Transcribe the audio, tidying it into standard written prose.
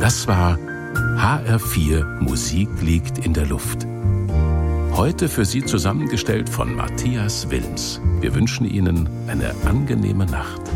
Das war HR4 Musik liegt in der Luft. Heute für Sie zusammengestellt von Matthias Wilms. Wir wünschen Ihnen eine angenehme Nacht.